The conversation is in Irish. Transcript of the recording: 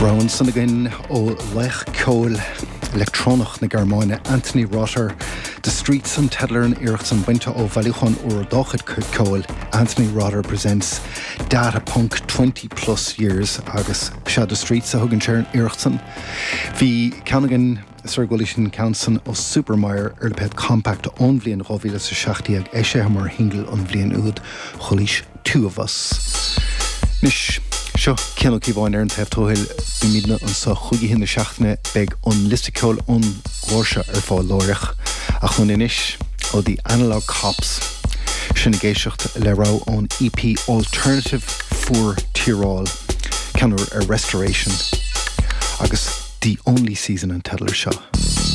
Rowan san again ó Lech Cole electronach na Garmáine Anthony Rotter, the streets and Tedler and Erickson Winter ó Valuchon or Dochid Cole. Anthony Rotter presents Data Punk 20 plus years agus Shadow Streets a Hugan Sharon Erickson. Vi Canagan Sir Golishin Counson ó Supermeyer Erlepet Compact onvlien Rovila sa Shachtiag Eshehammer Hingel onvlien Ud Cholish 2 of us. Nish Seo ceann cíbháin ar an taobhtóil míadna an sa chuigi hin na seachtaine beag an listicol an ghórsa fáil láireach a chun inis ó the Analog Cops sinna géisiocht le rá an EP Alternative for Tyrol ceanúir a Restoration agus the only season an tedlar seo.